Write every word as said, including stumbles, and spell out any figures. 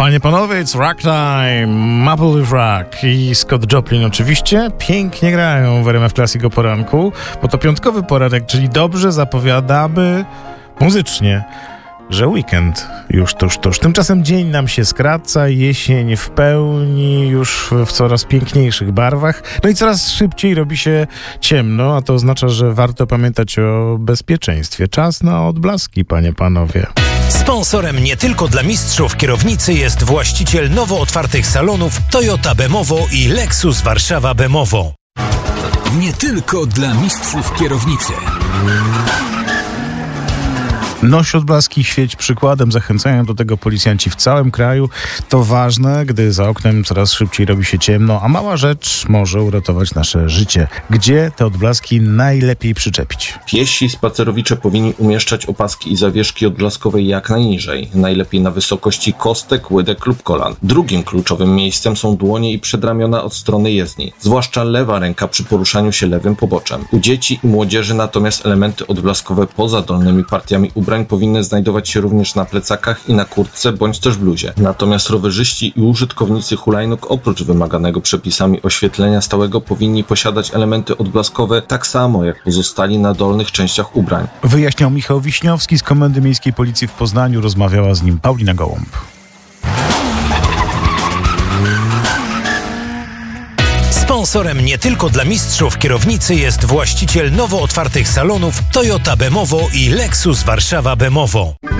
Panie, panowie, it's rock time, Maple Leaf Rock i Scott Joplin oczywiście pięknie grają w R M F Classic o poranku, bo to piątkowy poranek, czyli dobrze zapowiadamy muzycznie, że weekend już tuż, tuż. Tymczasem dzień nam się skraca, jesień w pełni, już w coraz piękniejszych barwach, no i coraz szybciej robi się ciemno, a to oznacza, że warto pamiętać o bezpieczeństwie. Czas na odblaski, panie, panowie. Sponsorem nie tylko dla mistrzów kierownicy jest właściciel nowo otwartych salonów Toyota Bemowo i Lexus Warszawa Bemowo. Nie tylko dla mistrzów kierownicy. Noś odblaski, świeć przykładem, zachęcają do tego policjanci w całym kraju. To ważne, gdy za oknem coraz szybciej robi się ciemno, a mała rzecz może uratować nasze życie. Gdzie te odblaski najlepiej przyczepić? Piesi spacerowicze powinni umieszczać opaski i zawieszki odblaskowe jak najniżej, najlepiej na wysokości kostek, łydek lub kolan. Drugim kluczowym miejscem są dłonie i przedramiona od strony jezdni, zwłaszcza lewa ręka przy poruszaniu się lewym poboczem. U dzieci i młodzieży natomiast elementy odblaskowe poza dolnymi partiami ubrań powinny znajdować się również na plecakach i na kurtce bądź też bluzie. Natomiast rowerzyści i użytkownicy hulajnóg oprócz wymaganego przepisami oświetlenia stałego powinni posiadać elementy odblaskowe tak samo jak pozostali na dolnych częściach ubrań. Wyjaśniał Michał Wiśniowski z Komendy Miejskiej Policji w Poznaniu. Rozmawiała z nim Paulina Gołąb. Sponsorem nie tylko dla mistrzów kierownicy jest właściciel nowo otwartych salonów Toyota Bemowo i Lexus Warszawa Bemowo.